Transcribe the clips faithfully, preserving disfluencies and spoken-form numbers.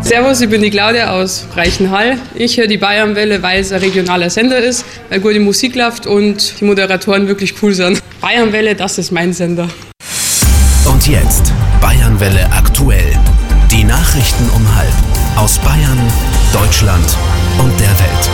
Servus, ich bin die Claudia aus Reichenhall. Ich höre die Bayernwelle, weil es ein regionaler Sender ist, weil gute Musik läuft und die Moderatoren wirklich cool sind. Bayernwelle, das ist mein Sender. Und jetzt Bayernwelle aktuell. Die Nachrichten um halb aus Bayern, Deutschland und der Welt.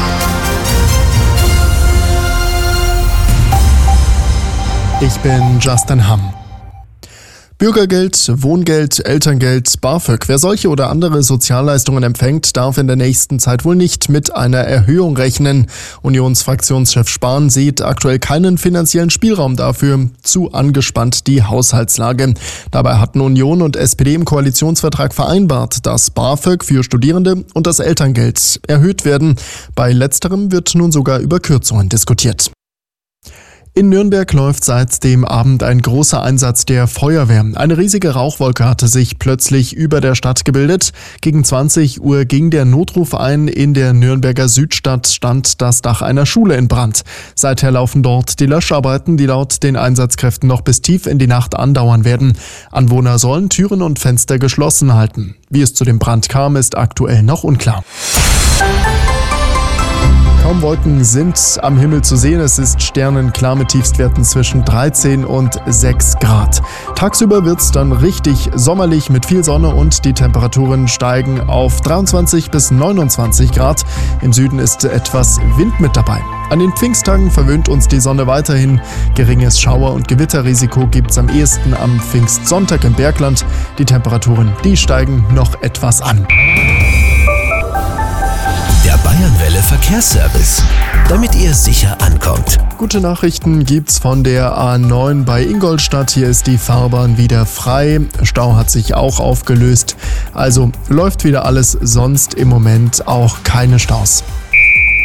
Ich bin Justin Hamm. Bürgergeld, Wohngeld, Elterngeld, BAföG. Wer solche oder andere Sozialleistungen empfängt, darf in der nächsten Zeit wohl nicht mit einer Erhöhung rechnen. Unionsfraktionschef Spahn sieht aktuell keinen finanziellen Spielraum dafür. Zu angespannt die Haushaltslage. Dabei hatten Union und S P D im Koalitionsvertrag vereinbart, dass BAföG für Studierende und das Elterngeld erhöht werden. Bei letzterem wird nun sogar über Kürzungen diskutiert. In Nürnberg läuft seit dem Abend ein großer Einsatz der Feuerwehr. Eine riesige Rauchwolke hatte sich plötzlich über der Stadt gebildet. Gegen zwanzig Uhr ging der Notruf ein. In der Nürnberger Südstadt stand das Dach einer Schule in Brand. Seither laufen dort die Löscharbeiten, die laut den Einsatzkräften noch bis tief in die Nacht andauern werden. Anwohner sollen Türen und Fenster geschlossen halten. Wie es zu dem Brand kam, ist aktuell noch unklar. Kaum Wolken sind am Himmel zu sehen. Es ist sternenklar mit Tiefstwerten zwischen dreizehn und sechs Grad. Tagsüber wird es dann richtig sommerlich mit viel Sonne und die Temperaturen steigen auf dreiundzwanzig bis neunundzwanzig Grad. Im Süden ist etwas Wind mit dabei. An den Pfingsttagen verwöhnt uns die Sonne weiterhin. Geringes Schauer- und Gewitterrisiko gibt es am ehesten am Pfingstsonntag im Bergland. Die Temperaturen, die steigen noch etwas an. Der Bayernwelle Verkehrsservice, damit ihr sicher ankommt. Gute Nachrichten gibt's von der A neun bei Ingolstadt. Hier ist die Fahrbahn wieder frei. Stau hat sich auch aufgelöst. Also läuft wieder alles, sonst im Moment auch keine Staus.